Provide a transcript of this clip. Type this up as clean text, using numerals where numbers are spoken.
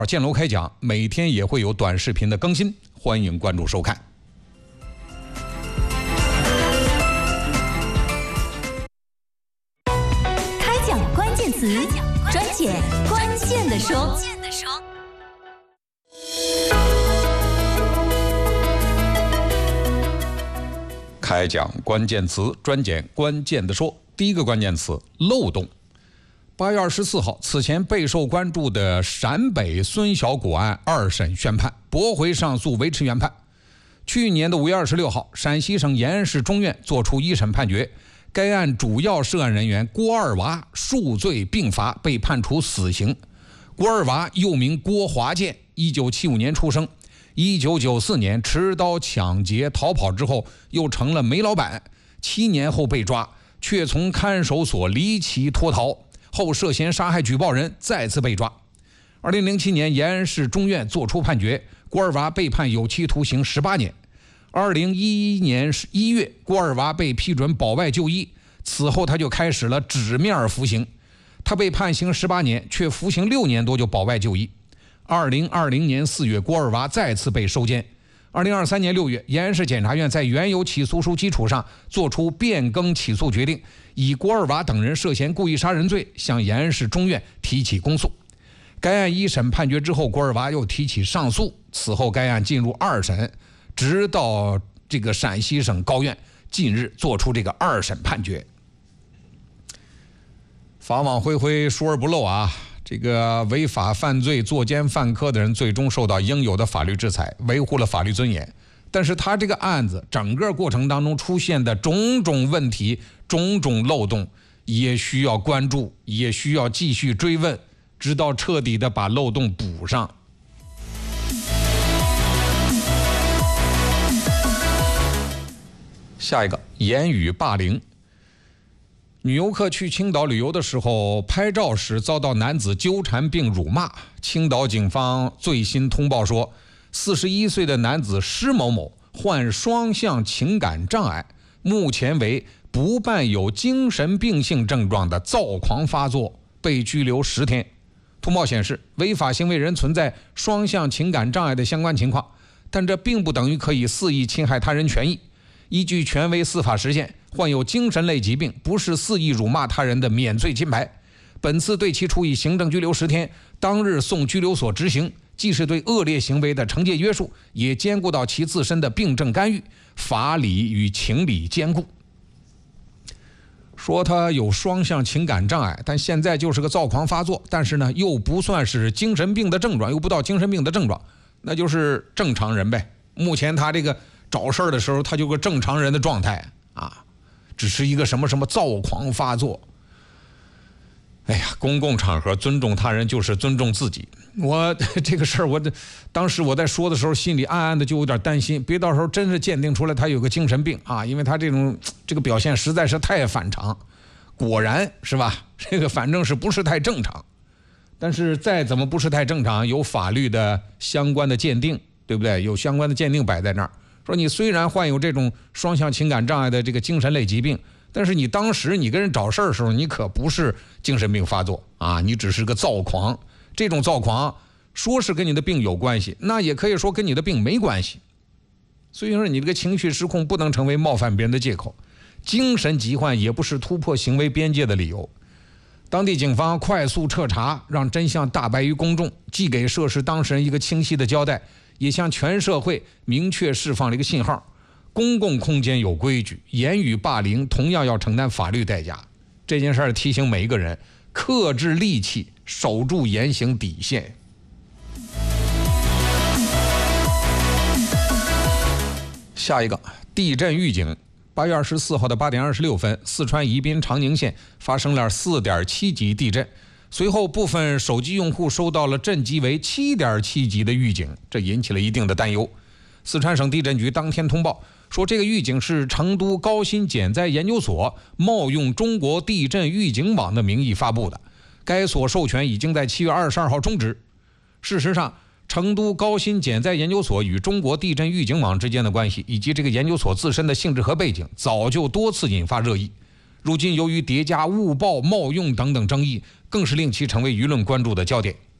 建楼开讲，每天也会有短视频的更新，欢迎关注收看。 开讲关键词，专解关键的说。 开讲关键词，专解关键的说。第一个关键词：漏洞。8月24号，此前备受关注的陕北孙小果案2审宣判，驳回上诉，维持原判。去年的5月26号，陕西省延安市中院作出1审判决，该案主要涉案人员郭二娃数罪并罚，被判处死刑。郭二娃又名郭华建，1975年出生，1994年持刀抢劫逃跑之后，又成了煤老板，7年后被抓，却从看守所离奇脱逃，后涉嫌杀害举报人，再次被抓。2007年，延安市中院作出判决，郭二娃被判有期徒刑18年。2011年1月，郭二娃被批准保外就医，此后他就开始了纸面服刑。他被判刑18年，却服刑6年多就保外就医。2020年4月，郭二娃再次被收监。2023年6月，延安市检察院在原有起诉书基础上作出变更起诉决定，以郭二娃等人涉嫌故意杀人罪向延安市中院提起公诉。该案1审判决之后，郭二娃又提起上诉，此后该案进入2审，直到这个陕西省高院近日做出这个2审判决。法网恢恢，疏而不漏啊！这个违法犯罪、作奸犯科的人最终受到应有的法律制裁，维护了法律尊严。但是他这个案子整个过程当中出现的种种问题、种种漏洞，也需要关注，也需要继续追问，直到彻底的把漏洞补上。下一个，言语霸凌。女游客去青岛旅游的时候，拍照时遭到男子纠缠并辱骂。青岛警方最新通报说，41岁的男子施某某患双向情感障碍，目前为不伴有精神病性症状的躁狂发作，被拘留10天。通报显示，违法行为人存在双向情感障碍的相关情况，但这并不等于可以肆意侵害他人权益。依据权威司法实践，患有精神类疾病不是肆意辱骂他人的免罪金牌。本次对其处以行政拘留10天，当日送拘留所执行，既是对恶劣行为的惩戒约束，也兼顾到其自身的病症干预，法理与情理兼顾。说他有双向情感障碍，但现在就是个躁狂发作，但是呢又不算是精神病的症状，又不到精神病的症状，那就是正常人呗。目前他这个找事儿的时候，他就个正常人的状态啊，只是一个什么躁狂发作。哎呀，公共场合尊重他人就是尊重自己。我这个事儿，当时我在说的时候，心里暗暗的就有点担心，别到时候真是鉴定出来他有个精神病啊，因为他这个表现实在是太反常。果然是吧？这个反正是不是太正常。但是再怎么不是太正常，有法律的相关的鉴定，对不对？有相关的鉴定摆在那儿。说你虽然患有这种双向情感障碍的这个精神类疾病，但是你当时你跟人找事儿的时候，你可不是精神病发作啊，你只是个躁狂。这种躁狂说是跟你的病有关系，那也可以说跟你的病没关系。所以说你这个情绪失控不能成为冒犯别人的借口，精神疾患也不是突破行为边界的理由。当地警方快速彻查，让真相大白于公众，既给涉事当事人一个清晰的交代，也向全社会明确释放了一个信号：公共空间有规矩，言语霸凌同样要承担法律代价。这件事儿提醒每一个人克制戾气，守住言行底线。下一个，地震预警。8月24号的8点26分，四川宜宾长宁县发生了4.7级地震，随后部分手机用户收到了震级为7.7级的预警，这引起了一定的担忧。四川省地震局当天通报说，这个预警是成都高新减灾研究所冒用中国地震预警网的名义发布的，该所授权已经在7月22号终止。事实上，成都高新减灾研究所与中国地震预警网之间的关系，以及这个研究所自身的性质和背景，早就多次引发热议。如今由于叠加误报、冒用等等争议，更是令其成为舆论关注的焦点。